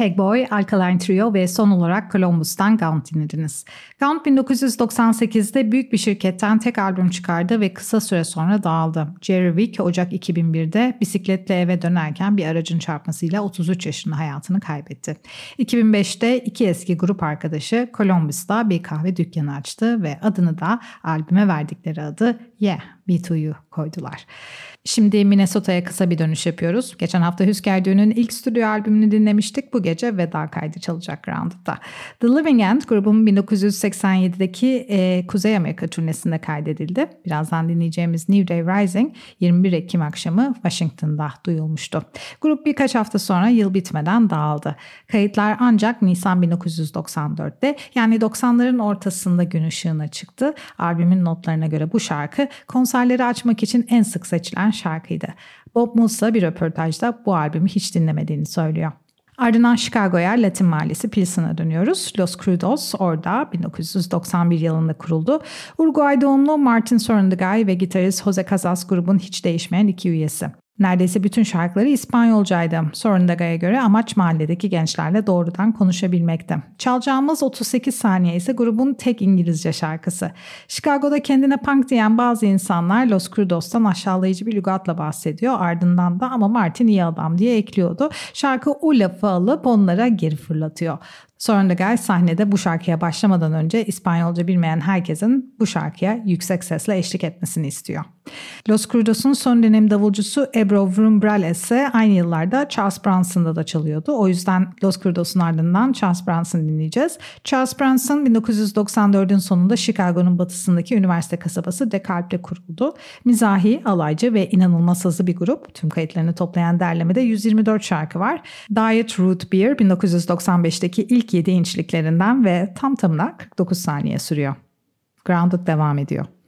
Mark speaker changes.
Speaker 1: Pegboy, Alkaline Trio ve son olarak Columbus'tan Gaunt dinlediniz. Gaunt 1998'de büyük bir şirketten tek albüm çıkardı ve kısa süre sonra dağıldı. Jerry Wick Ocak 2001'de bisikletle eve dönerken bir aracın çarpmasıyla 33 yaşında hayatını kaybetti. 2005'te iki eski grup arkadaşı Columbus'ta bir kahve dükkanı açtı ve adını da albüme verdikleri adı Yeah, Me Too You koydular. Şimdi Minnesota'ya kısa bir dönüş yapıyoruz. Geçen hafta Husker Du'nun ilk stüdyo albümünü dinlemiştik. Bu gece veda kaydı çalacak Grounded'da. The Living End grubun 1987'deki Kuzey Amerika turnesinde kaydedildi. Birazdan dinleyeceğimiz New Day Rising 21 Ekim akşamı Washington'da duyulmuştu. Grup birkaç hafta sonra yıl bitmeden dağıldı. Kayıtlar ancak Nisan 1994'te yani 90'ların ortasında gün ışığına çıktı. Albümün notlarına göre bu şarkı konserleri açmak için en sık seçilen şarkıydı. Bob Musa bir röportajda bu albümü hiç dinlemediğini söylüyor. Ardından Chicago'ya Latin mahallesi Pilsen'a dönüyoruz. Los Crudos orada 1991 yılında kuruldu. Uruguay doğumlu Martin Sorundagay ve gitarist Jose Casas grubun hiç değişmeyen iki üyesi. Neredeyse bütün şarkıları İspanyolcaydı. Sorundagay'a göre amaç mahalledeki gençlerle doğrudan konuşabilmekti. Çalacağımız 38 saniye ise grubun tek İngilizce şarkısı. Chicago'da kendine punk diyen bazı insanlar Los Crudos'tan aşağılayıcı bir lügatla bahsediyor. Ardından da ama Martin iyi adam diye ekliyordu. Şarkı o lafı alıp onlara geri fırlatıyor. Sorundagay sahnede bu şarkıya başlamadan önce İspanyolca bilmeyen herkesin bu şarkıya yüksek sesle eşlik etmesini istiyor. Los Crudos'un son dönem davulcusu Ebro Vrumbrales ise aynı yıllarda Charles Bronson'da da çalıyordu. O yüzden Los Crudos'un ardından Charles Bronson dinleyeceğiz. Charles Bronson 1994'ün sonunda Chicago'nun batısındaki üniversite kasabası DeKalb'de kuruldu. Mizahi, alaycı ve inanılmaz hızlı bir grup. Tüm kayıtlarını toplayan derlemede 124 şarkı var. Diet Root Beer 1995'teki ilk 7 inçliklerinden ve tam tamına 49 saniye sürüyor. Grounded devam ediyor.